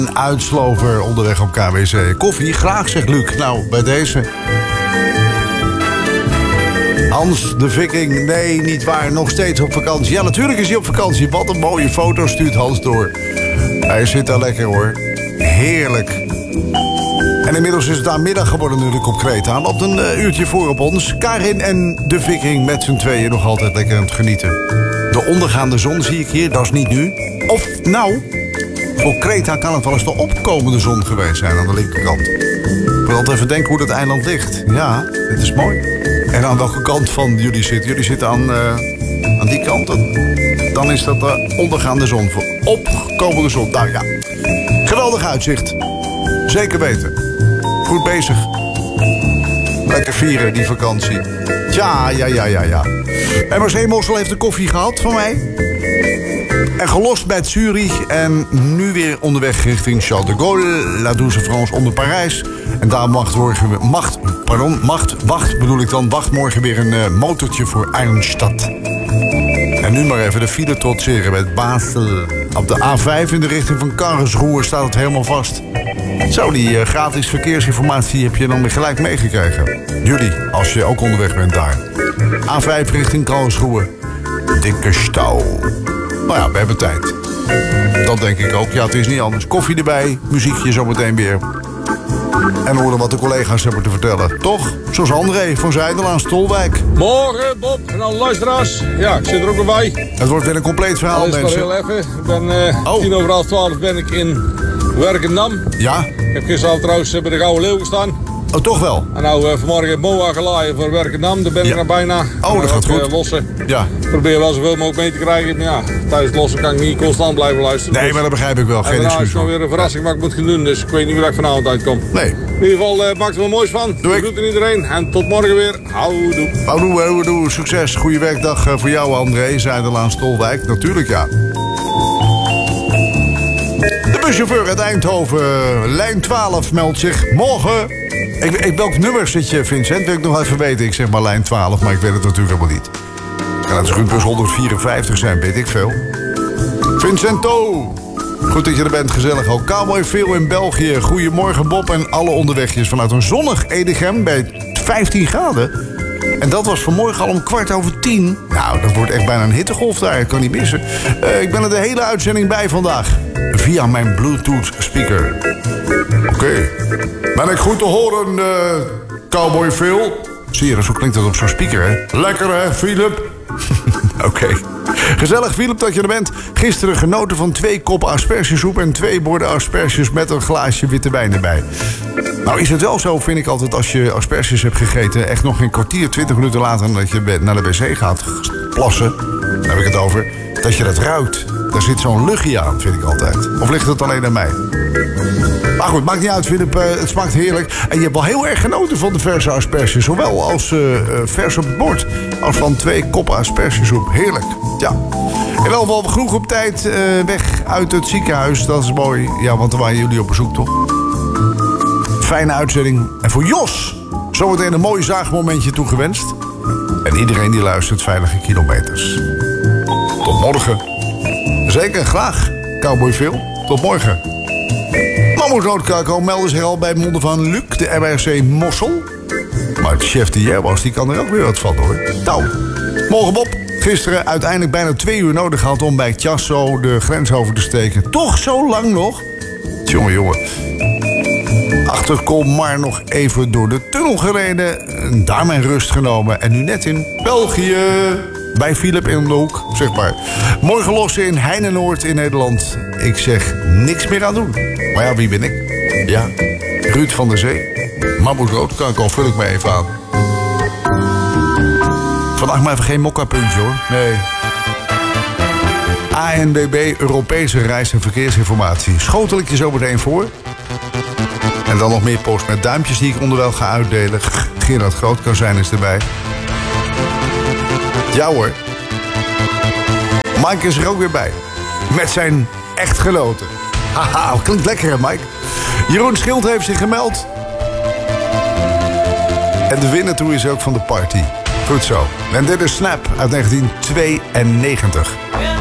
Een uitslover onderweg op KWC. Koffie, graag, zegt Luc. Nou, bij deze. Hans de Viking, nee, niet waar, nog steeds op vakantie. Ja, natuurlijk is hij op vakantie. Wat een mooie foto stuurt Hans door. Hij zit daar lekker, hoor. Heerlijk. En inmiddels is het aan middag geworden natuurlijk op Kreta. Loopt een uurtje voor op ons. Karin en de Viking met z'n tweeën nog altijd lekker aan het genieten. De ondergaande zon zie ik hier, dat is niet nu. Of, nou, voor Kreta kan het wel eens de opkomende zon geweest zijn aan de linkerkant. Ik wil altijd even denken hoe dat eiland ligt. Ja, het is mooi. En aan welke kant van jullie zitten? Jullie zitten aan die kant. Dan is dat de ondergaande zon. Voor opkomende zon. Nou ja, geweldig uitzicht. Zeker weten. Goed bezig. Lekker vieren, die vakantie. Ja. MRC Mossel heeft de koffie gehad van mij. En gelost bij Zurich. En nu weer onderweg richting Charles de Gaulle. La Douce France onder Parijs. En daar wacht morgen weer een motortje voor Eilenstadt. En nu maar even de file trotseren met Basel. Op de A5 in de richting van Karlsruhe staat het helemaal vast. Zo, die gratis verkeersinformatie heb je dan weer gelijk meegekregen. Jullie, als je ook onderweg bent daar. A5 richting Karlsruhe. Dikke stau. Nou ja, we hebben tijd. Dat denk ik ook. Ja, het is niet anders. Koffie erbij, muziekje zometeen weer. En horen wat de collega's hebben te vertellen. Toch? Zoals André van Zijdelaan, Stolwijk. Morgen, Bob en alle luisteraars. Ja, ik zit er ook weer bij. Het wordt weer een compleet verhaal, mensen. Dat is wel heel even. Ik ben 11:10 ben ik in Werkendam. Ja? Ik heb gisteravond trouwens bij de Gouden Leeuw gestaan. Oh, toch wel? En nou vanmorgen Moa gelaaien voor Werkendam. Daar ben ik naar bijna. Oh, dat gaat goed. Lossen. Ja. Ik probeer wel zoveel mogelijk mee te krijgen. Maar ja, tijdens het lossen kan ik niet constant blijven luisteren. Nee, maar dat begrijp ik wel. Geen excuus. En is nog weer een verrassing wat ik moet gaan doen. Dus ik weet niet waar ik vanavond uitkom. Nee. In ieder geval, maak er wel moois van. Doe ik. Groeten iedereen. En tot morgen weer. Houdoe. Succes. Goeie werkdag voor jou, André. Zijdelaan, Stolwijk. Natuurlijk, ja. De buschauffeur uit Eindhoven, lijn 12, meldt zich morgen. Welk nummer zit je, Vincent? Wil ik nog even weten. Ik zeg maar lijn 12, maar ik weet het natuurlijk helemaal niet. Kan het dus bus 154 zijn, weet ik veel. Vincento! Goed dat je er bent, gezellig ook. Cowboy Phil in België. Goedemorgen, Bob en alle onderwegjes vanuit een zonnig Edegem bij 15 graden. En dat was vanmorgen al om 10:15. Nou, dat wordt echt bijna een hittegolf daar. Ik kan niet missen. Ik ben er de hele uitzending bij vandaag. Via mijn Bluetooth speaker. Oké. Ben ik goed te horen, Cowboy Phil? Zie je, zo klinkt dat op zo'n speaker, hè? Lekker, hè, Philip? Oké. Gezellig, Philip, dat je er bent. Gisteren genoten van 2 koppen aspergesoep en 2 borden asperges met een glaasje witte wijn erbij. Nou is het wel zo, vind ik altijd, als je asperges hebt gegeten, echt nog een kwartier, 20 minuten later dat je naar de wc gaat plassen, daar heb ik het over, dat je dat ruikt. Daar zit zo'n luchtje aan, vind ik altijd. Of ligt het alleen aan mij? Maar goed, maakt niet uit, Philip. Het smaakt heerlijk. En je hebt wel heel erg genoten van de verse asperges. Zowel als vers op het bord als van 2 koppen aspergesoep. Heerlijk. Ja. In ieder geval genoeg op tijd weg uit het ziekenhuis. Dat is mooi. Ja, want dan waren jullie op bezoek, toch? Fijne uitzending. En voor Jos, zometeen een mooi zaagmomentje toegewenst. En iedereen die luistert, veilige kilometers. Tot morgen. Zeker, graag. Cowboy Phil. Tot morgen. Mammoetroodkako meldde zich al bij monden van Luc, de MRC Mossel. Maar het chef die jij was, die kan er ook weer wat van, hoor. Nou, morgen Bob. Gisteren uiteindelijk bijna 2 uur nodig gehad om bij Chiasso de grens over te steken. Toch zo lang nog? Jongen. Achterkom maar nog even door de tunnel gereden. Daar mijn rust genomen. En nu net in België. Bij Philip in de hoek, zeg maar. Morgen lossen in Heinenoord in Nederland. Ik zeg niks meer aan doen. Maar ja, wie ben ik? Ja, Ruud van der Zee. Mammoetroodkako, vul ik me even aan. Vandaag maar even geen mokka-puntje, hoor. Nee. ANWB, Europese reis- en verkeersinformatie. Schotel ik je zo meteen voor. En dan nog meer post met duimpjes die ik onderwijl ga uitdelen. Gerard Grootkazijn is erbij. Ja hoor. Mike is er ook weer bij. Met zijn echtgenote. Haha, klinkt lekker hè Mike. Jeroen Schild heeft zich gemeld. En de winnaar toe is ook van de party. Goed zo. En dit is Snap uit 1992.